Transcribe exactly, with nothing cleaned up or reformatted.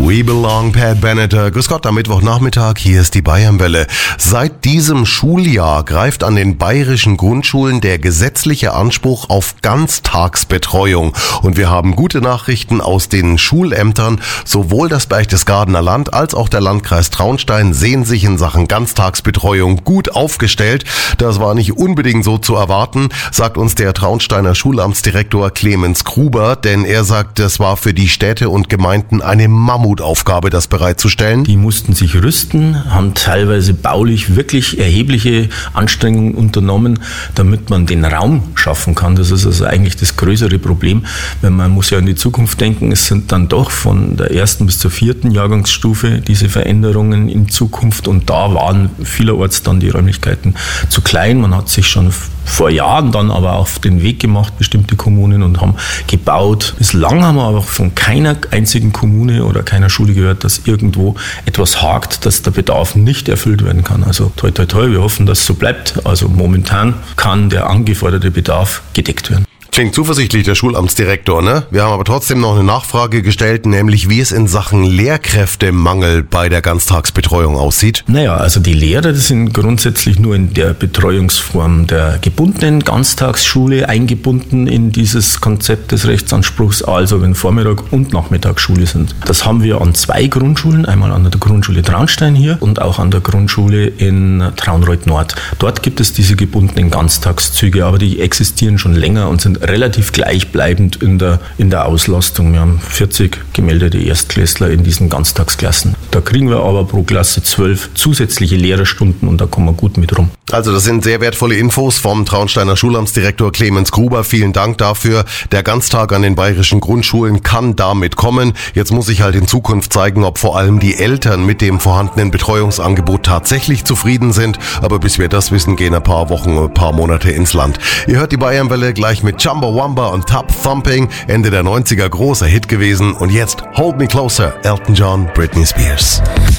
We Belong, Pat Bennett. Grüß Gott, am Mittwochnachmittag, hier ist die Bayernwelle. Seit diesem Schuljahr greift an den bayerischen Grundschulen der gesetzliche Anspruch auf Ganztagsbetreuung. Und wir haben gute Nachrichten aus den Schulämtern. Sowohl das Berchtesgadener Land als auch der Landkreis Traunstein sehen sich in Sachen Ganztagsbetreuung gut aufgestellt. Das war nicht unbedingt so zu erwarten, sagt uns der Traunsteiner Schulamtsdirektor Clemens Gruber, denn er sagt, es war für die Städte und Gemeinden eine Mammutaufgabe, das bereitzustellen. Die mussten sich rüsten, haben teilweise baulich wirklich erhebliche Anstrengungen unternommen, damit man den Raum schaffen kann. Das ist also eigentlich das größere Problem, weil man muss ja in die Zukunft denken. Es sind dann doch von der ersten bis zur vierten Jahrgangsstufe diese Veränderungen in Zukunft, und da waren vielerorts dann die Räumlichkeiten zu klein. Man hat sich schon vor Jahren dann aber auf den Weg gemacht, bestimmte Kommunen, und haben gebaut. Bislang haben wir aber von keiner einzigen Kommune oder keiner Schule gehört, dass irgendwo etwas hakt, dass der Bedarf nicht erfüllt werden kann. Also toi toi toi, wir hoffen, dass es so bleibt. Also momentan kann der angeforderte Bedarf gedeckt werden. Klingt zuversichtlich, der Schulamtsdirektor, ne? Wir haben aber trotzdem noch eine Nachfrage gestellt, nämlich wie es in Sachen Lehrkräftemangel bei der Ganztagsbetreuung aussieht. Naja, also die Lehrer, die sind grundsätzlich nur in der Betreuungsform der gebundenen Ganztagsschule eingebunden in dieses Konzept des Rechtsanspruchs, also wenn Vormittag- und Nachmittagsschule sind. Das haben wir an zwei Grundschulen, einmal an der Grundschule Traunstein hier und auch an der Grundschule in Traunreut Nord. Dort gibt es diese gebundenen Ganztagszüge, aber die existieren schon länger und sind relativ gleichbleibend in der, in der Auslastung. Wir haben vierzig gemeldete Erstklässler in diesen Ganztagsklassen. Da kriegen wir aber pro Klasse zwölf zusätzliche Lehrerstunden, und da kommen wir gut mit rum. Also das sind sehr wertvolle Infos vom Traunsteiner Schulamtsdirektor Clemens Gruber. Vielen Dank dafür. Der Ganztag an den bayerischen Grundschulen kann damit kommen. Jetzt muss sich halt in Zukunft zeigen, ob vor allem die Eltern mit dem vorhandenen Betreuungsangebot tatsächlich zufrieden sind. Aber bis wir das wissen, gehen ein paar Wochen, ein paar Monate ins Land. Ihr hört die Bayernwelle gleich mit Chumbawamba und Tub Thumping. Ende der neunziger großer Hit gewesen. Und jetzt Hold Me Closer, Elton John, Britney Spears.